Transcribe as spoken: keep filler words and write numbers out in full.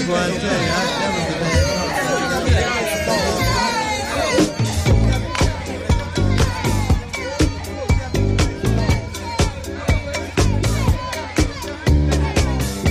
Boy, I tell you, I, that was the